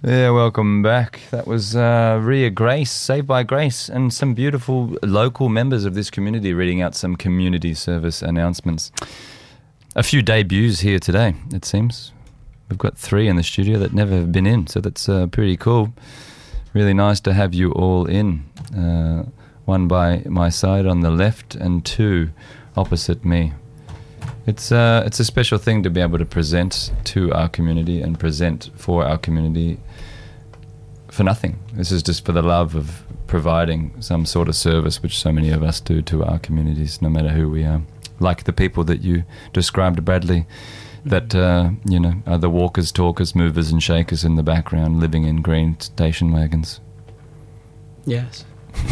Yeah, welcome back. That was Ria Grace, Saved by Grace, and some beautiful local members of this community reading out some community service announcements. A few debuts here today, it seems. We've got 3 in the studio that never have been in, so that's pretty cool. Really nice to have you all in. 1 by my side on the left and 2 opposite me. It's a special thing to be able to present to our community and present for our community for nothing. This is just for the love of providing some sort of service, which so many of us do to our communities, no matter who we are. Like the people that you described, Bradley, that are the walkers, talkers, movers and shakers in the background, living in green station wagons. Yes.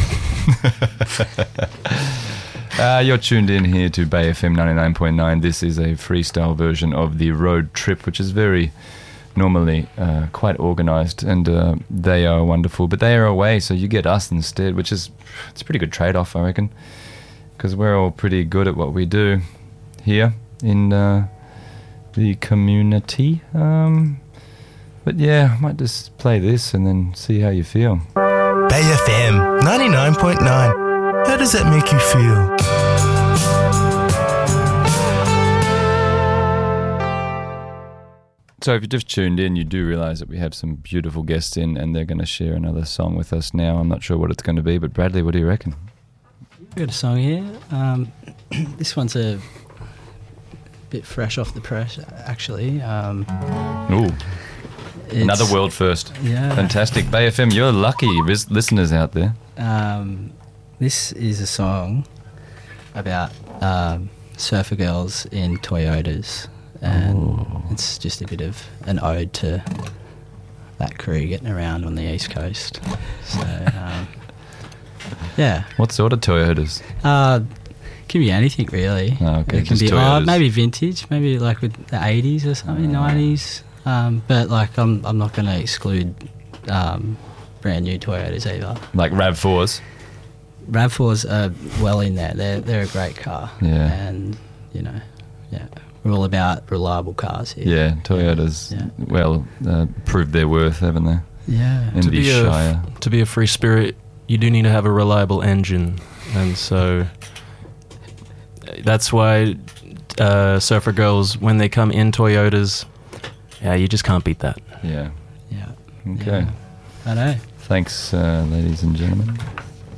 You're tuned in here to Bay FM 99.9. This is a freestyle version of the road trip, which is very normally quite organised, and they are wonderful. But they are away, so you get us instead, which is it's a pretty good trade-off, I reckon, because we're all pretty good at what we do here in the community. But yeah, I might just play this and then see how you feel. Bay FM 99.9. How does that make you feel? So if you just tuned in, you do realise that we have some beautiful guests in, and they're going to share another song with us now. I'm not sure what it's going to be, but Bradley, what do you reckon? We've got a song here. This one's a bit fresh off the press, actually. Ooh. Another world first. Yeah. Fantastic. Bay FM, you're lucky listeners out there. This is a song about surfer girls in Toyotas, and it's just a bit of an ode to that crew getting around on the East Coast. So, yeah. What sort of Toyotas? Can be anything, really. Oh, okay. It can just be Toyotas. maybe vintage, maybe like with the 80s or something, 90s. But like I'm not going to exclude brand new Toyotas either. Like RAV4s? RAV4s are well in there. They're a great car. Yeah. And, we're all about reliable cars here. Yeah, Toyotas, proved their worth, haven't they? Yeah. In the Shire. To be a free spirit, you do need to have a reliable engine. And so that's why surfer girls, when they come in Toyotas, you just can't beat that. Yeah. Yeah. Okay. Yeah. I know. Thanks, ladies and gentlemen.